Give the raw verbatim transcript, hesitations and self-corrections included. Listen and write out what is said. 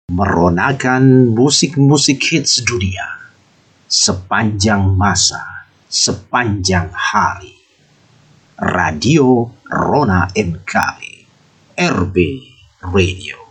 meronakan musik-musik hits dunia sepanjang masa, sepanjang hari. Radio Rona M K, R B Radio.